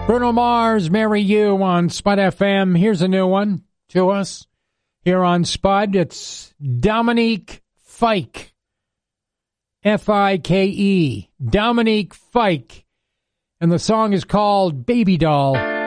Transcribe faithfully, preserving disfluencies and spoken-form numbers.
Bruno Mars, Marry You on Spud F M. Here's a new one to us here on Spud. It's Dominique Fike. F I K E. Dominique Fike. And the song is called Baby Doll.